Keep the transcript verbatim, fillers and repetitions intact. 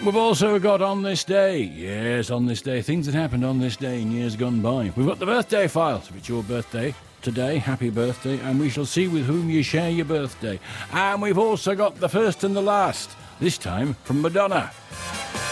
We've also got on this day, yes, on this day, things that happened on this day in years gone by. We've got the birthday files. If it's your birthday today, happy birthday, and we shall see with whom you share your birthday. And we've also got the first and the last, this time from Madonna.